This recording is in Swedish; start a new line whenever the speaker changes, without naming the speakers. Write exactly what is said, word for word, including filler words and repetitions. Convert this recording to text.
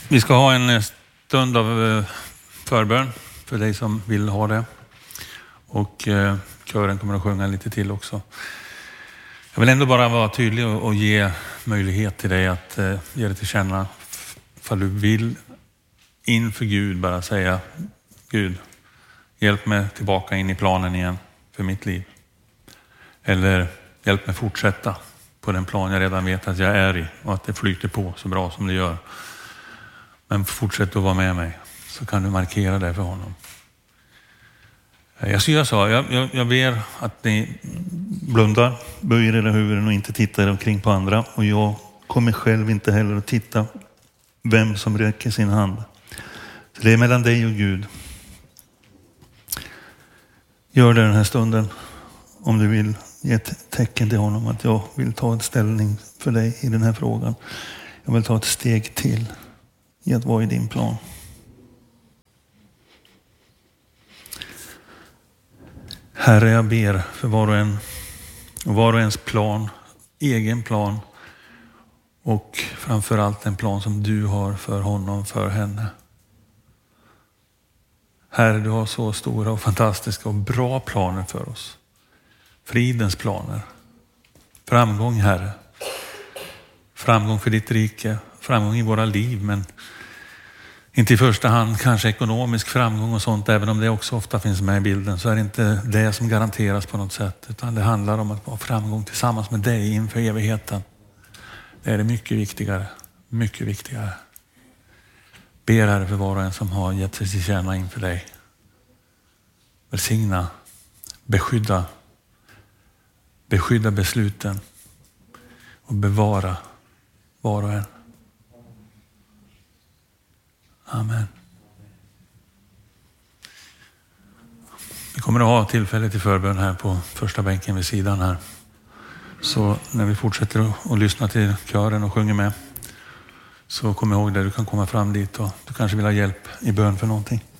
Vi ska ha en stund av förbön för dig som vill ha det. Och kören kommer att sjunga lite till också. Jag vill ändå bara vara tydlig och ge möjlighet till dig att ge det till känna. För du vill inför Gud bara säga: Gud, hjälp mig tillbaka in i planen igen för mitt liv. Eller hjälp mig fortsätta på den plan jag redan vet att jag är i. Och att det flyter på så bra som det gör. Men fortsätt att vara med mig. Så kan du markera det för honom. Jag, jag sa, jag, jag, jag ber att ni blundar, böjer era huvuden och inte tittar omkring på andra. Och jag kommer själv inte heller att titta vem som räcker sin hand. Så det är mellan dig och Gud. Gör det den här stunden om du vill ge ett tecken till honom att jag vill ta en ställning för dig i den här frågan. Jag vill ta ett steg till i att vara i din plan. Herre, jag ber för var och en, var och ens plan, egen plan och framförallt en plan som du har för honom, för henne. Herre, du har så stora och fantastiska och bra planer för oss. Fridens planer. Framgång, Herre. Framgång för ditt rike. Framgång i våra liv, men inte i första hand kanske ekonomisk framgång och sånt, även om det också ofta finns med i bilden, så är det inte det som garanteras på något sätt, utan det handlar om att vara framgång tillsammans med dig inför evigheten. Det är det mycket viktigare, mycket viktigare. Ber Herre för var och en som har gett sig till känna inför dig. Välsigna, beskydda, beskydda besluten och bevara var och en. Amen. Vi kommer att ha tillfälle till förbön här på första bänken vid sidan här. Så när vi fortsätter att lyssna till kören och sjunger med, så kom ihåg det, du kan komma fram dit och du kanske vill ha hjälp i bön för någonting.